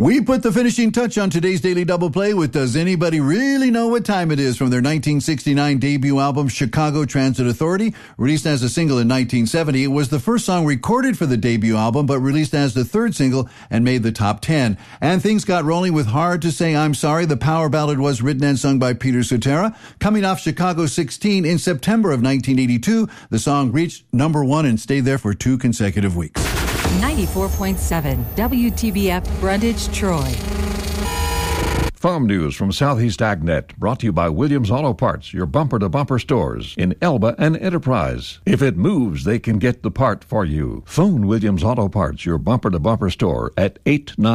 We put the finishing touch on today's Daily Double Play with Does Anybody Really Know What Time It Is from their 1969 debut album, Chicago Transit Authority. Released as a single in 1970, it was the first song recorded for the debut album, but released as the third single and made the top 10. And things got rolling with Hard to Say I'm Sorry. The power ballad was written and sung by Peter Cetera. Coming off Chicago 16 in September of 1982, the song reached number 1 and stayed there for 2 consecutive weeks. 94.7 WTBF Brundage, Troy. Farm news from Southeast AgNet, brought to you by Williams Auto Parts, your bumper-to-bumper stores in Elba and Enterprise. If it moves, they can get the part for you. Phone Williams Auto Parts, your bumper-to-bumper store, at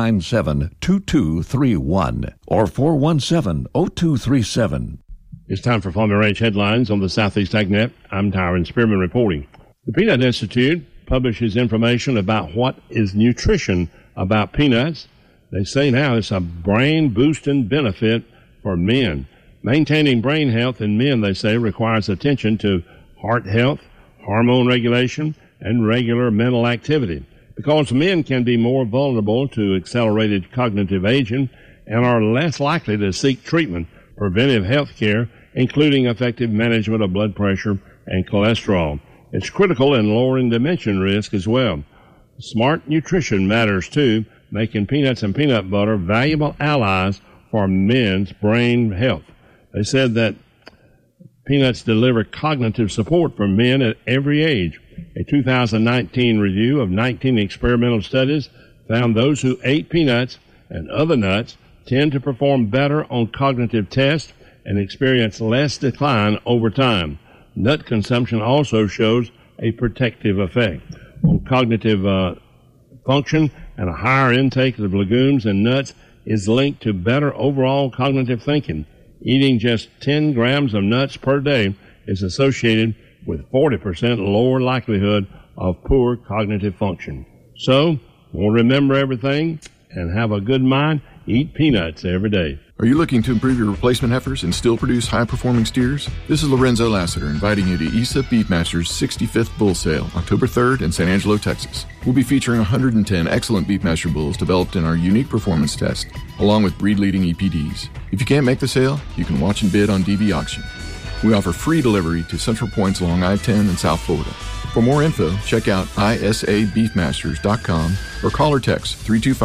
897-2231 or 417-0237. It's time for Farm and Ranch headlines on the Southeast AgNet. I'm Tyron Spearman reporting. The Peanut Institute publishes information about what is nutrition about peanuts. They say now it's a brain-boosting benefit for men. Maintaining brain health in men, they say, requires attention to heart health, hormone regulation, and regular mental activity, because men can be more vulnerable to accelerated cognitive aging and are less likely to seek treatment, preventive health care, including effective management of blood pressure and cholesterol. It's critical in lowering dementia risk as well. Smart nutrition matters too, making peanuts and peanut butter valuable allies for men's brain health. They said that peanuts deliver cognitive support for men at every age. A 2019 review of 19 experimental studies found those who ate peanuts and other nuts tend to perform better on cognitive tests and experience less decline over time. Nut consumption also shows a protective effect on cognitive function, and a higher intake of legumes and nuts is linked to better overall cognitive thinking. Eating just 10 grams of nuts per day is associated with 40% lower likelihood of poor cognitive function. So, want to remember everything and have a good mind? Eat peanuts every day. Are you looking to improve your replacement heifers and still produce high-performing steers? This is Lorenzo Lassiter inviting you to ESA Beefmasters' 65th Bull Sale, October 3rd in San Angelo, Texas. We'll be featuring 110 excellent Beefmaster bulls developed in our unique performance test, along with breed-leading EPDs. If you can't make the sale, you can watch and bid on DB Auction. We offer free delivery to central points along I-10 in South Florida. For more info, check out isabeefmasters.com or call or text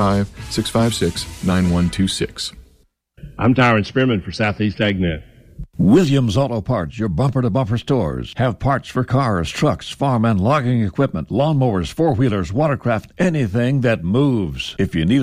325-656-9126. I'm Tyron Spearman for Southeast AgNet. Williams Auto Parts, your bumper-to-bumper stores, have parts for cars, trucks, farm and logging equipment, lawnmowers, four-wheelers, watercraft, anything that moves. If you need